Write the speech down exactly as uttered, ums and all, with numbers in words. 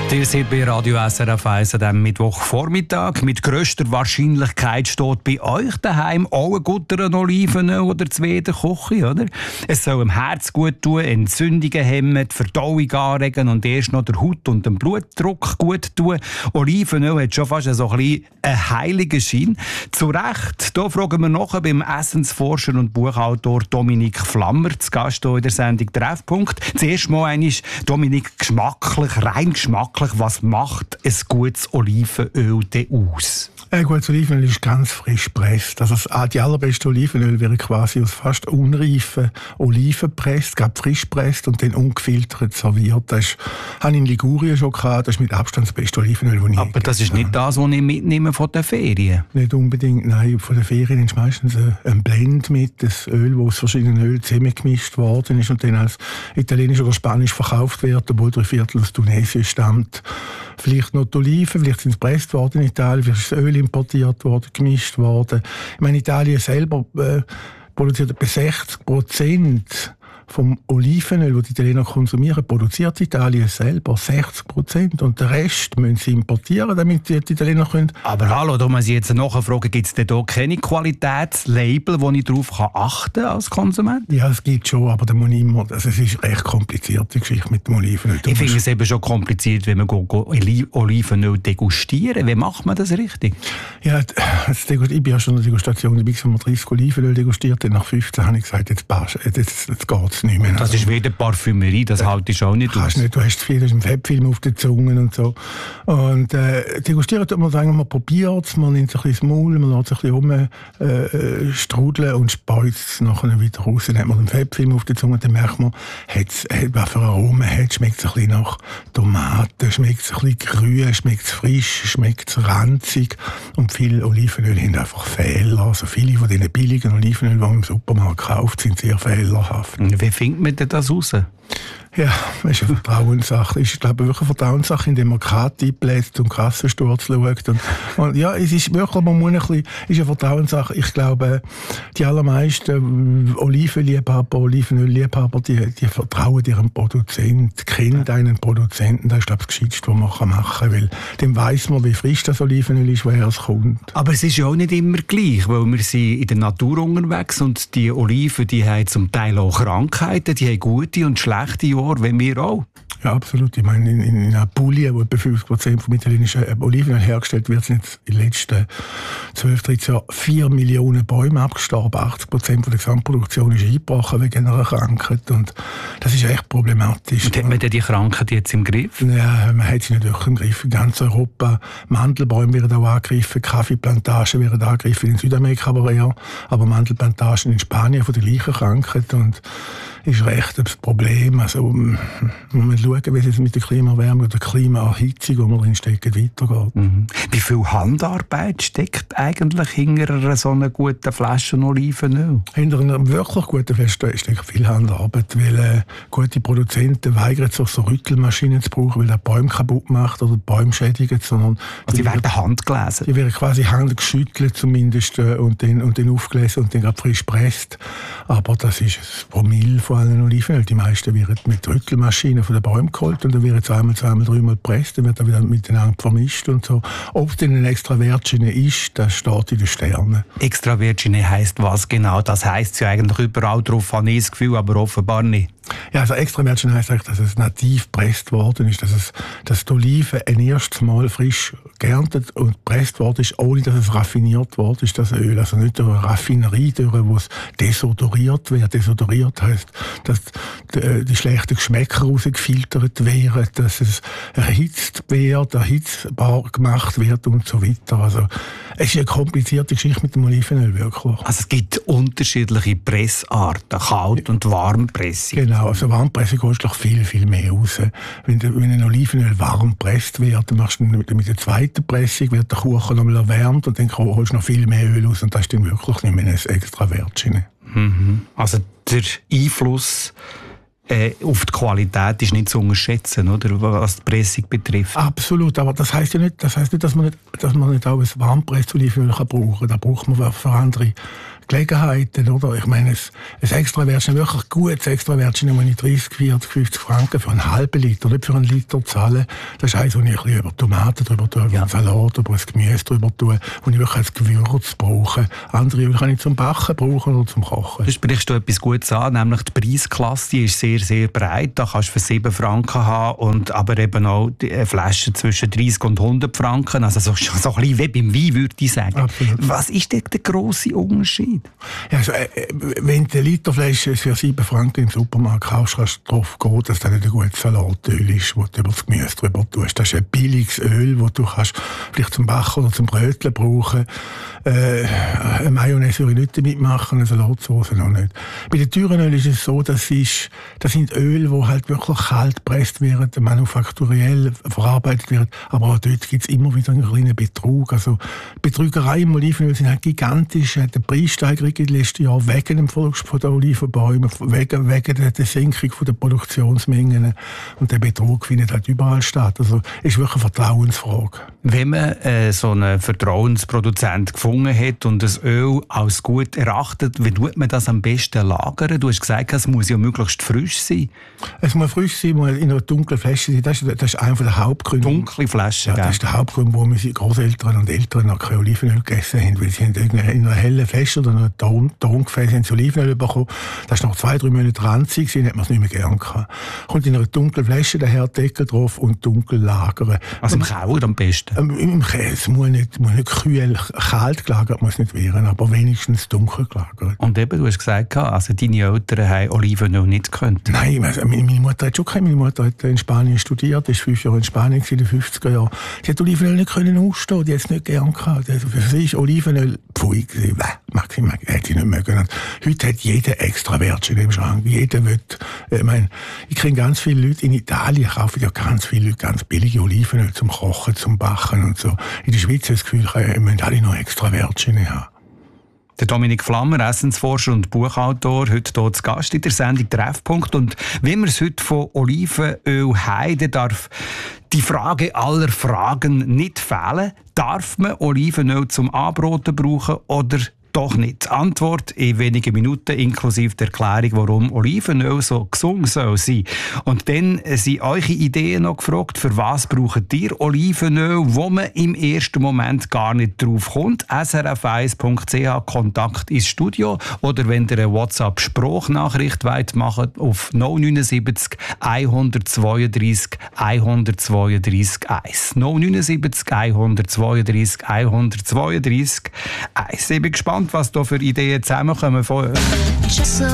Ihr seid bei Radio S R F eins an diesem Mittwochvormittag. Mit grösster Wahrscheinlichkeit steht bei euch daheim auch ein guter Olivenöl oder zwei in der Küche, oder? Es soll dem Herz gut tun, Entzündungen hemmen, die Verdauung anregen und erst noch der Haut und dem Blutdruck gut tun. Olivenöl hat schon fast so ein bisschen einen heiligen Schein. Zu Recht, da fragen wir nachher beim Essensforscher und Buchautor Dominik Flammer, zu Gast hier in der Sendung Treffpunkt. Zuerst mal einmal, Dominik, geschmacklich, rein geschmacklich, was macht ein gutes Olivenöl denn aus? Ein gutes Olivenöl ist ganz frisch gepresst. Also die allerbeste Olivenöl wäre quasi aus fast unreifen Oliven gepresst, gerade frisch gepresst und dann ungefiltert serviert. Das habe ich in Ligurien schon gehabt. Das ist mit Abstand das beste Olivenöl, das ich Aber das ist nicht das, was ich mitnehme von den Ferien? Nicht unbedingt, nein. Von den Ferien ist meistens ein Blend mit, das Öl, das aus verschiedenen Ölen zusammengemischt worden ist und dann als italienisch oder spanisch verkauft wird, obwohl drei Viertel aus Tunesien stammt. Vielleicht noch die Oliven, vielleicht sind sie gepresst worden in Italien, vielleicht ist das Öl importiert worden, gemischt worden. Ich meine, Italien selber äh, produziert etwa sechzig Prozent vom Olivenöl, das die Italiener konsumieren, produziert Italien selber sechzig Prozent und den Rest müssen sie importieren, damit die Italiener können. Aber hallo, da muss ich jetzt nachfragen, gibt es denn da keine Qualitätslabel, wo ich darauf achten kann als Konsument? Ja, es gibt schon, aber da muss ich immer, also es ist eine recht komplizierte Geschichte mit dem Olivenöl. Ich finde es eben schon kompliziert, wenn man go, go Olivenöl degustieren. Wie macht man das richtig? Ja, das, ich bin ja schon in der Degustation, ich habe dreißig Olivenöl degustiert, dann nach fünfzehn habe ich gesagt, jetzt passt, jetzt, jetzt geht es nicht mehr. Das ist wie eine Parfümerie, das ja, halte ich auch nicht aus. Nicht, du hast viel, du hast einen Fettfilm auf den Zungen und so. Und äh, degustieren tut man sagen, man probiert es, man nimmt sich ein bisschen das Maul, man lässt sich ein bisschen rum äh, strudeln und speist es nachher wieder raus. Dann hat man den Fettfilm auf den Zungen, dann merkt man, hat's, hat, was für Aromen hat, schmeckt es ein bisschen nach Tomaten, schmeckt es ein bisschen grün, schmeckt es frisch, schmeckt es ranzig. Und viele Olivenöl haben einfach Fehler. Also viele von diesen billigen Olivenöl, die man im Supermarkt kauft, sind sehr fehlerhaft. Wie findet man denn das raus? Ja, das ist eine Vertrauenssache. Ich glaube wirklich eine Vertrauenssache, indem man Karte einbläst und Kassensturz schaut. Und, und ja, es ist wirklich, man muss ein bisschen, ist eine Vertrauenssache. Ich glaube, die allermeisten Olivenliebhaber, Olivenölliebhaber, die, die vertrauen ihrem Produzent, kennen einen Produzenten. Das ist, glaube ich, das Gescheiteste, was man machen kann, weil dann weiss man, wie frisch das Olivenöl ist, woher es kommt. Aber es ist ja auch nicht immer gleich, weil wir sind in der Natur unterwegs und die Oliven, die haben zum Teil auch Krankheiten, die haben gute und schlechte Jahre, wenn wir auch. Ja, absolut. Ich meine, in, in Apulien, wo etwa fünfzig Prozent vom italienischen Olivenöl hergestellt wird, sind jetzt in den letzten zwölf, dreizehn Jahren vier Millionen Bäume abgestorben. achtzig Prozent der Gesamtproduktion ist eingebrochen wegen einer Krankheit. Und das ist echt problematisch. Und hat man denn die Krankheit jetzt im Griff? Ja, man hat sie nicht wirklich im Griff. In ganz Europa. Mandelbäume werden auch angegriffen, Kaffeeplantagen werden angegriffen, in Südamerika aber eher. Aber Mandelplantagen in Spanien von der gleichen Krankheit. Und ist recht das Problem. Also, man muss schauen, wie es mit der Klimaerwärmung oder der Klimaerhitzung, wo wir drin stecken, weitergeht. Mhm. Wie viel Handarbeit steckt eigentlich hinter so einer guten Flasche Olivenöl? Hinter einer wirklich guten Flasche steckt viel Handarbeit, weil äh, gute Produzenten weigern sich, so Rüttelmaschinen zu brauchen, weil der Bäume kaputt macht oder die Bäume schädigt, sondern also die, die werden handgelesen? Die werden quasi handgeschüttelt zumindest äh, und dann, und dann aufgelesen und dann gerade frisch gepresst. Aber das ist ein Promille von allen Olivenöl. Die meisten werden mit Rüttelmaschinen von den Bäumen geholt und dann wird es einmal, zweimal, dreimal gepresst, dann wird er wieder miteinander vermischt und so. Ob es denn ein extra Virgine ist, das steht in den Sternen. Extra Virgine heisst was genau? Das heisst ja eigentlich überall drauf, habe ich das Gefühl, aber offenbar nicht. Ja, also extra Virgin heisst eigentlich, dass es nativ gepresst worden ist, dass, es, dass die Olive ein erstes Mal frisch geerntet und gepresst worden ist, ohne dass es raffiniert worden ist, das Öl. Also nicht durch eine Raffinerie, durch wo es desodoriert wird. Desodoriert heisst, dass die, die schlechten Geschmäcker rausgefiltert werden, dass es erhitzt wird, erhitzbar gemacht wird und so weiter. Also es ist eine komplizierte Geschichte mit dem Olivenöl, wirklich. Also es gibt unterschiedliche Pressarten, Kalt- und Warmpressung. Genau, also Warmpressung kostet viel, viel mehr raus. Wenn, wenn ein Olivenöl warm gepresst wird, dann machst du mit, mit der zweiten Pressung, wird der Kuchen nochmal erwärmt und dann holst du noch viel mehr Öl raus und das ist dann wirklich nicht mehr ein extra Virgine. Mhm. Also der Einfluss äh, auf die Qualität ist nicht zu unterschätzen, oder, was die Pressung betrifft. Absolut, aber das heisst ja nicht, das heisst nicht, dass man nicht, dass man nicht auch ein warmgepresstes Olivenöl brauchen kann. Da braucht man für andere Gelegenheiten, oder? Ich meine, ein, ein Extrawärtchen, wirklich gutes Extrawärtchen, muss ich dreißig, vierzig, fünfzig Franken für einen halben Liter, nicht für einen Liter zahlen. Das ist eins, wo ich ein bisschen über Tomaten drüber tue, über ja. einen Salat, über das Gemüse drüber tue, wo ich wirklich als Gewürz brauche. Andere kann ich zum Backen brauchen oder zum Kochen. Du sprichst du etwas Gutes an, nämlich die Preisklasse, die ist sehr, sehr breit. Da kannst du für sieben Franken haben, und aber eben auch die Flaschen zwischen dreißig und hundert Franken. Also so, so ein bisschen wie beim Wein, würde ich sagen. Absolut. Was ist denn der grosse Unterschied? Ja, also, äh, wenn du eine Literflasche für sieben Franken im Supermarkt kaufst, kannst du darauf gehen, dass das nicht ein gutes Salatöl ist, das du über das Gemüse drüber tust. Das ist ein billiges Öl, das du kannst vielleicht zum Backen oder zum Bröteln brauchen. Äh, eine Mayonnaise würde ich nicht damit machen, eine Salatsauce noch nicht. Bei den teuren Öl ist es so, dass ist, das sind Öl, die halt wirklich kalt gepresst werden, manufakturell verarbeitet werden. Aber auch dort gibt es immer wieder einen kleinen Betrug. Also Betrügerei im Olivenöl sind halt gigantisch. Die Preissteigerung in den letzten Jahren wegen dem Verlust der Olivenbäume, wegen, wegen der Senkung der Produktionsmengen. Und der Betrug findet halt überall statt. Also es ist wirklich eine Vertrauensfrage. Wenn man äh, so einen Vertrauensproduzent gefunden hat und das Öl als gut erachtet, wie tut man das am besten lagern? Du hast gesagt, es muss ja möglichst frisch sein. Es muss frisch sein, muss in einer dunklen Flasche sein. Das ist, das ist einer der Hauptgründe. Dunkle Flasche, ja, das ist der Hauptgrund, warum unsere Großeltern und Eltern noch kein Olivenöl gegessen haben. Weil sie haben in einer hellen Flasche oder einer Tongefäße Olivenöl bekommen. Das war noch zwei, drei Monate ranzig, dann hat man es nicht mehr gern gehabt. Kommt in einer dunklen Flasche der Herrdeckel drauf und dunkel lagern. Also im Kauer am besten? Ähm, Im Käse. Es muss nicht, muss nicht kühl, kalt gelagert, muss nicht werden, aber wenigstens dunkel gelagert. Und eben, du hast gesagt, also deine Eltern haben Olivenöl nicht gekannt. Nein, also meine Mutter hat schon keine. Meine Mutter hat in Spanien studiert, ist fünf Jahre in Spanien in den fünfziger Jahren. Sie hat Olivenöl nicht können ausstehen, die hat es nicht gern gehabt. Also für sie ist Olivenöl pfui gewesen. Maximal, hätte ich nicht mögen. Heute hat jeder extra Wärtchen im Schrank. Jeder will, ich meine, ich kenne ganz viele Leute in Italien, kaufen ja ganz viele Leute ganz billige Olivenöl zum Kochen, zum Backen und so. In der Schweiz habe ich das Gefühl, wir müssen alle noch extra Wärtchen haben. Der Dominik Flammer, Essensforscher und Buchautor, heute hier zu Gast in der Sendung Treffpunkt. Und wenn wir es heute von Olivenöl haben, dann darf die Frage aller Fragen nicht fehlen. Darf man Olivenöl zum Anbraten brauchen oder doch nicht? Antwort in wenigen Minuten, inklusive der Erklärung, warum Olivenöl so gesund soll sein. Und dann sind eure Ideen noch gefragt, für was braucht ihr Olivenöl, wo man im ersten Moment gar nicht drauf kommt. S R F eins Punkt C H, Kontakt ins Studio. Oder wenn ihr eine WhatsApp-Sprachnachricht wollt, macht auf null sieben neun eins zwei drei eins zwei drei eins. null sieben neun eins zwei drei eins zwei drei eins. Ich bin gespannt, was da für Ideen zusammenkommen von